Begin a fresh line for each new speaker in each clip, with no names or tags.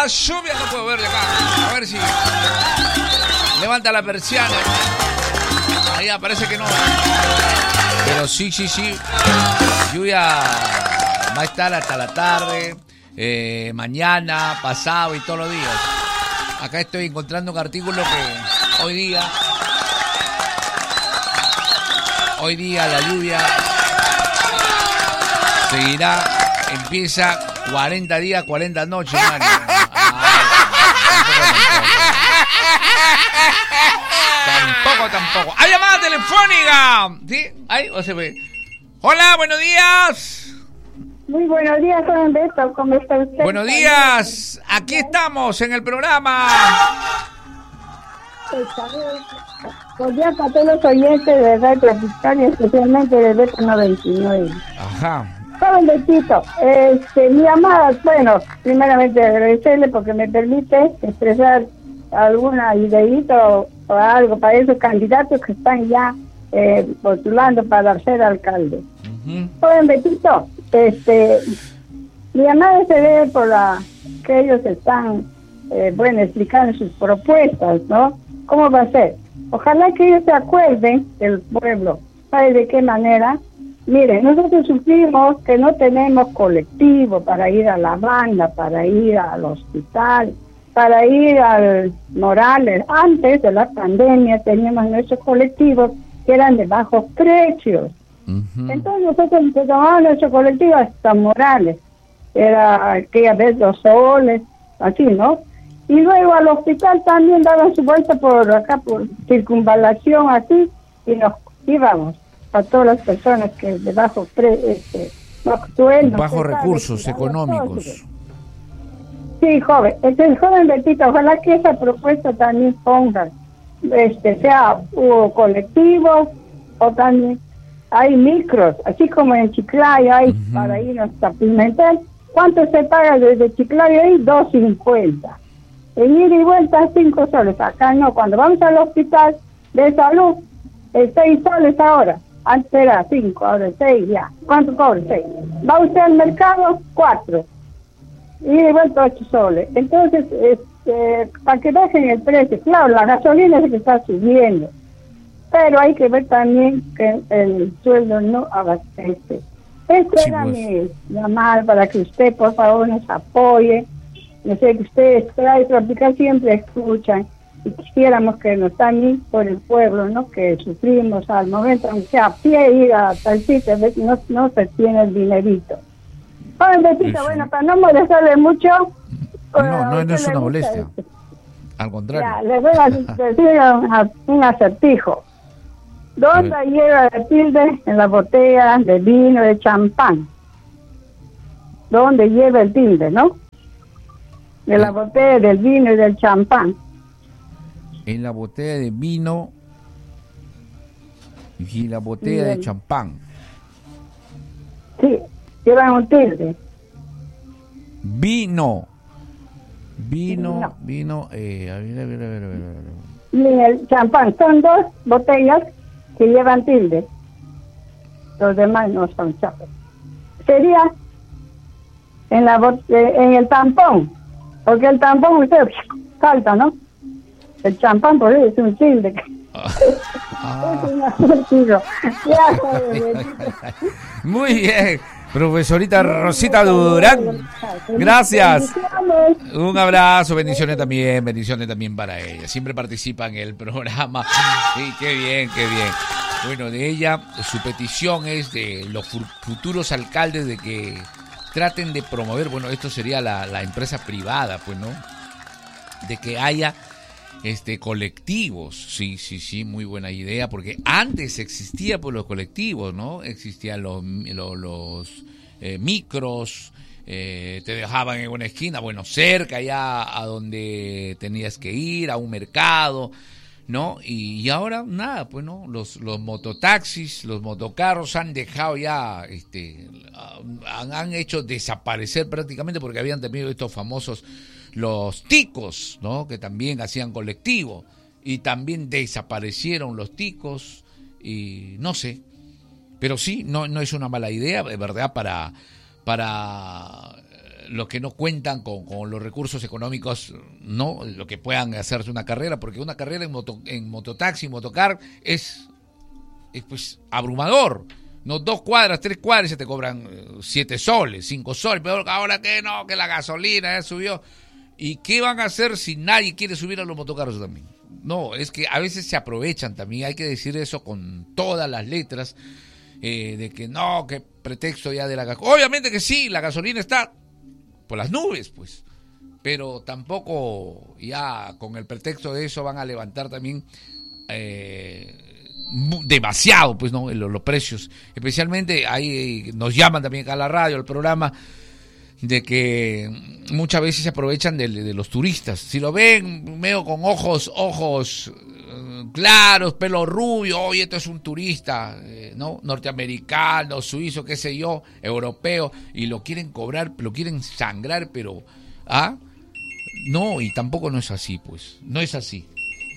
la lluvia, no puedo ver de acá. A ver si levanta la persiana. Ahí parece que no. Pero sí. Lluvia va a estar hasta la tarde, mañana, pasado y todos los días. Acá estoy encontrando un artículo que hoy día la lluvia seguirá, empieza 40 días, 40 noches, Mario. Tampoco. ¡Hay llamada telefónica! ¿Sí? ¿Ahí? ¿O se ve? Hola, buenos días.
Muy buenos días, don Beto. ¿Cómo está usted?
Buenos días. Aquí estamos en el programa.
Pues ya para todos los oyentes de Radio Victoria, especialmente de Beto 99.
Ajá.
Joven Betito, mi llamada, bueno, primeramente agradecerle porque me permite expresar alguna ideita o algo para esos candidatos que están ya postulando para ser alcalde. Uh-huh. Joven Betito, mi llamada se debe por que ellos están, explicando sus propuestas, ¿no? ¿Cómo va a ser? Ojalá que ellos se acuerden del pueblo. ¿Sabe de qué manera? Miren, nosotros sufrimos que no tenemos colectivo para ir a la banda, para ir al hospital, para ir al Morales. Antes de la pandemia teníamos nuestros colectivos que eran de bajos precios. Uh-huh. Entonces nosotros tomábamos nuestro colectivo hasta Morales. Era aquella vez 2 soles, así, ¿no? Y luego al hospital también daban su vuelta por acá, por circunvalación, así, y nos íbamos a todas las personas que de bajo sueldo,
bajos recursos económicos.
Sí, joven. El joven Betito, ojalá que esa propuesta también ponga, sea colectivo o también hay micros, así como en Chiclayo hay para irnos a Pimentel. ¿Cuánto se paga desde Chiclayo ahí? 2.50. En ida y vuelta 5 soles. Acá no, cuando vamos al hospital de salud, 6 soles ahora. Antes era 5, ahora 6 ya. ¿Cuánto cobra? 6. Va usted al mercado, 4. Y de vuelta 8 soles. Entonces, para que bajen el precio, claro, la gasolina es que está subiendo. Pero hay que ver también que el sueldo no abastece. Esto sí, era mi llamada para que usted, por favor, nos apoye. Yo sé que ustedes, Radio Tropical, siempre escuchan. Y quisiéramos que nos también por el pueblo, ¿no? Que sufrimos al momento, aunque sea a pie, ir a tal sitio, a veces no se tiene el dinerito. Joven Betito, bueno, para no molestarle mucho...
No es una molestia. Al contrario.
Ya, les voy a decir un acertijo. ¿Dónde lleva el tilde en la botella de vino de champán? ¿Dónde lleva el tilde, no? De la botella del vino y del champán.
En la botella de vino y la botella de champán.
Sí, llevan un tilde.
Vino. A ver.
Y el champán, son 2 botellas que llevan tilde. Los demás no son champán. Sería en el tampón, porque el tampón usted salta, ¿no? El champán por eso es un tilde. Es un acertijo.
Muy bien, profesorita Rosita Durán. Gracias. Un abrazo, bendiciones también para ella. Siempre participa en el programa. Sí, qué bien. Bueno, de ella, su petición es de los futuros alcaldes de que traten de promover, bueno, esto sería la empresa privada, pues, ¿no? De que haya colectivos. Sí, muy buena idea, porque antes existía pues los colectivos, ¿no? Existían los micros, te dejaban en una esquina, bueno, cerca ya a donde tenías que ir, a un mercado, ¿no? Y ahora nada, pues, ¿no? Los mototaxis, los motocarros han dejado ya, han hecho desaparecer prácticamente, porque habían tenido estos famosos los ticos, ¿no? Que también hacían colectivo, y también desaparecieron los ticos, y no sé, pero sí, no es una mala idea, de verdad, para los que no cuentan con los recursos económicos, no, lo que puedan hacerse una carrera, porque una carrera en mototaxi, motocar, es pues abrumador. No, 2 cuadras, 3 cuadras, se te cobran 7 soles, 5 soles, pero ahora que no, que la gasolina ya subió. ¿Y qué van a hacer si nadie quiere subir a los motocarros también? No, es que a veces se aprovechan también, hay que decir eso con todas las letras, de que no, que pretexto ya de la gasolina. Obviamente que sí, la gasolina está por las nubes, pues, pero tampoco ya con el pretexto de eso van a levantar también demasiado, pues, no, los precios. Especialmente ahí nos llaman también acá a la radio, al programa, de que muchas veces se aprovechan de los turistas. Si lo ven medio con ojos claros, pelo rubio, oye, esto es un turista, ¿no? Norteamericano, suizo, qué sé yo, europeo, y lo quieren cobrar, lo quieren sangrar, pero no, y tampoco no es así, pues, no es así.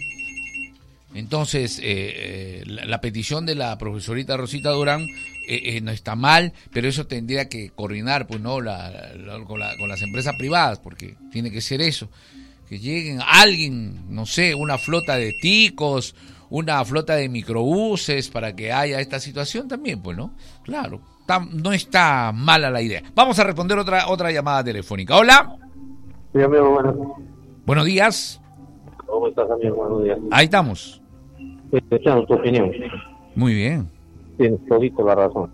Entonces, la petición de la profesorita Rosita Durán no está mal, pero eso tendría que coordinar, pues, no, con las empresas privadas, porque tiene que ser eso, que lleguen alguien, no sé, una flota de ticos, una flota de microbuses para que haya esta situación también, pues, ¿no? Claro, no está mala la idea. Vamos a responder otra llamada telefónica. Hola.
Sí, amigo,
buenos días.
¿Cómo estás, amigo? Buenos días.
Ahí estamos.
Echando tu opinión.
Muy bien.
Tienes todito la razón.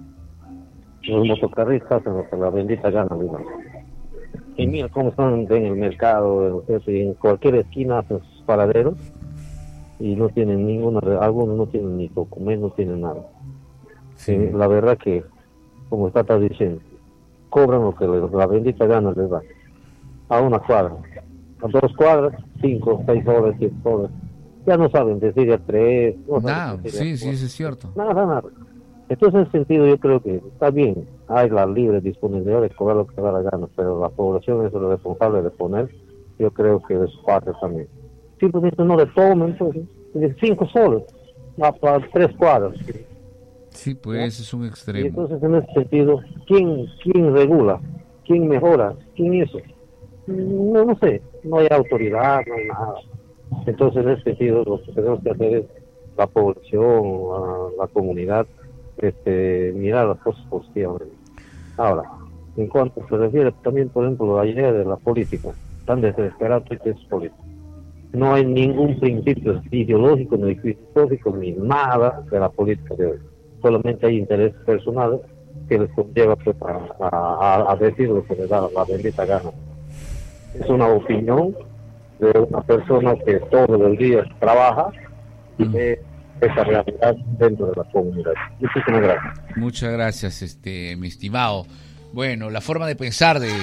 Los motocarristas hacen lo que la bendita gana, amigo. Y mira cómo están en el mercado, en cualquier esquina hacen sus paraderos y no tienen algunos no tienen ni documento, no tienen nada. Sí. La verdad que, como estás diciendo, cobran lo que la bendita gana les da. A una cuadra, a 2 cuadras, 5, 6 horas, 7 horas. Ya no saben decir a 3.
Nada, sí, eso es cierto.
Nada. Entonces, en ese sentido, yo creo que está bien, hay la libre disponibilidad de cobrar lo que te da la gana, pero la población es lo responsable de poner, yo creo que de su parte también. Simplemente no le tomen, pues, 5 soles, para 3 cuadras.
Sí, pues, ¿no? Es un extremo.
Y entonces, en ese sentido, ¿quién regula? ¿Quién mejora? ¿Quién eso? No sé, no hay autoridad, no hay nada. Entonces, en ese sentido, lo que tenemos que hacer es la población, la comunidad, mirar las cosas positivamente. Ahora, en cuanto se refiere también, por ejemplo, a la idea de la política, tan desesperado que es política. No hay ningún principio ideológico, ni filosófico, ni nada de la política de hoy. Solamente hay intereses personales que les conlleva pues, a decir lo que les da la bendita gana. Es una opinión de una persona que todo el día trabaja y ve esa realidad dentro de la comunidad. Muchísimas gracias.
Muchas gracias, mi estimado. Bueno, la forma de pensar, de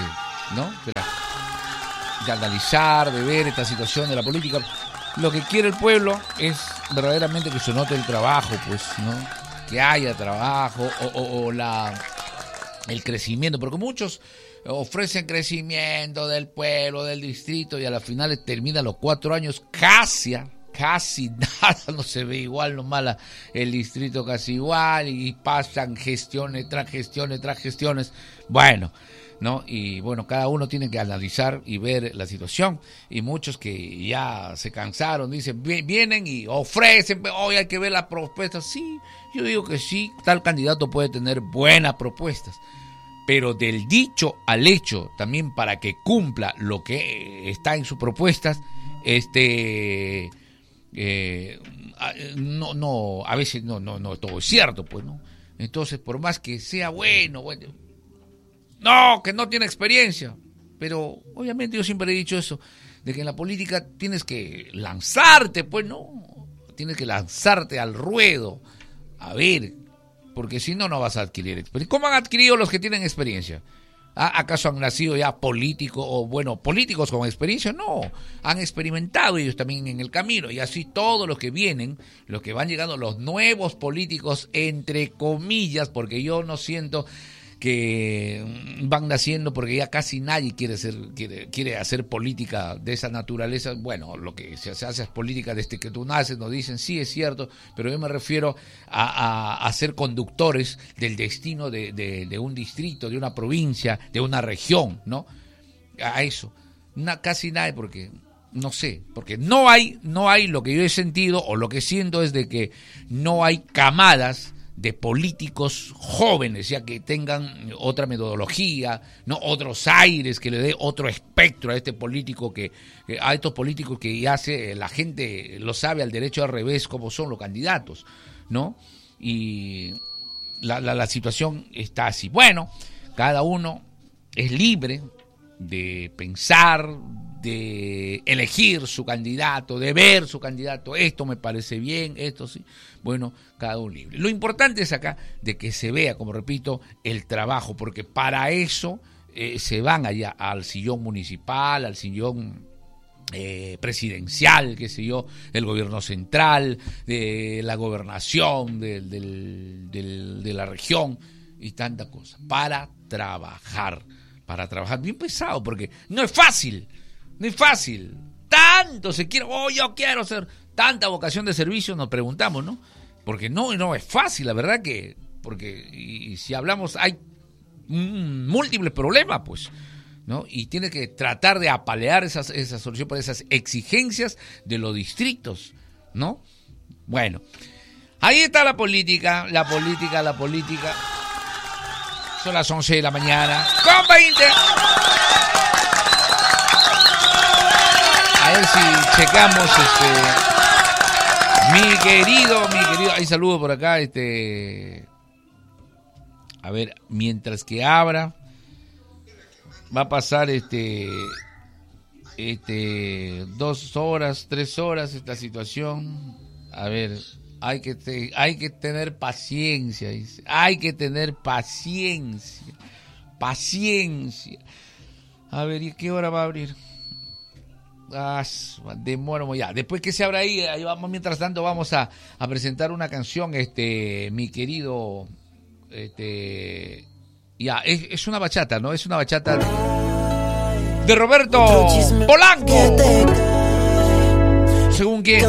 analizar, de ver esta situación de la política, lo que quiere el pueblo es verdaderamente que se note el trabajo, pues, ¿no? Que haya trabajo o el crecimiento, porque muchos ofrecen crecimiento del pueblo, del distrito, y a la final termina los 4 años casi nada, no se ve igual, nomás el distrito casi igual, y pasan gestiones tras gestiones, bueno, ¿no? Y bueno, cada uno tiene que analizar y ver la situación, y muchos que ya se cansaron, dicen, vienen y ofrecen, hoy hay que ver las propuestas. Sí, yo digo que sí, tal candidato puede tener buenas propuestas, pero del dicho al hecho, también para que cumpla lo que está en sus propuestas, no, a veces no todo es cierto, pues, ¿no? Entonces, por más que sea bueno, no, que no tiene experiencia, pero obviamente yo siempre he dicho eso, de que en la política tienes que lanzarte, pues, no, tienes que lanzarte al ruedo, a ver, porque si no vas a adquirir experiencia. ¿Cómo han adquirido los que tienen experiencia? ¿Acaso han nacido ya políticos políticos con experiencia? No, han experimentado ellos también en el camino, y así todos los que vienen, los que van llegando, los nuevos políticos, entre comillas, porque yo no siento que van naciendo, porque ya casi nadie quiere hacer política de esa naturaleza. Bueno, lo que se hace es política desde que tú naces, nos dicen, sí, es cierto, pero yo me refiero a ser conductores del destino de un distrito, de una provincia, de una región, ¿no? A eso. Casi nadie, porque no sé, porque no hay lo que yo he sentido, o lo que siento es de que no hay camadas de políticos jóvenes, ya que tengan otra metodología, no otros aires, que le dé otro espectro a este político, a estos políticos que ya la gente lo sabe al derecho al revés cómo son los candidatos, ¿no? Y la situación está así. Bueno, cada uno es libre de pensar, de elegir su candidato, de ver su candidato, esto me parece bien, esto sí, bueno, cada uno libre. Lo importante es acá de que se vea, como repito, el trabajo, porque para eso se van allá al sillón municipal, al sillón presidencial, qué sé yo, el gobierno central, de la gobernación, de la región y tanta cosa, para trabajar bien pesado, porque no es fácil, tanto se quiere, yo quiero ser, tanta vocación de servicio, nos preguntamos, ¿no? Porque no es fácil, la verdad que, porque y si hablamos, hay múltiples problemas, pues, ¿no? Y tiene que tratar de apalear esa solución por esas exigencias de los distritos, ¿no? Bueno, ahí está la política. Son las 11 de la mañana, con 20. A ver si checamos, mi querido, hay saludos por acá, a ver, mientras que abra, va a pasar 2 horas, 3 horas esta situación. A ver, hay que tener paciencia, dice. Hay que tener paciencia. A ver, ¿y qué hora va a abrir? Demora ya. Después que se abra ahí vamos, mientras tanto vamos a presentar una canción, mi querido, ya, es una bachata, ¿no? Es una bachata de Roberto Polanco. Según quién.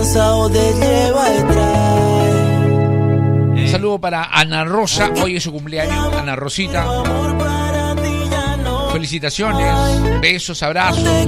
Saludo para Ana Rosa, hoy es su cumpleaños, Ana Rosita. Felicitaciones, besos, abrazos.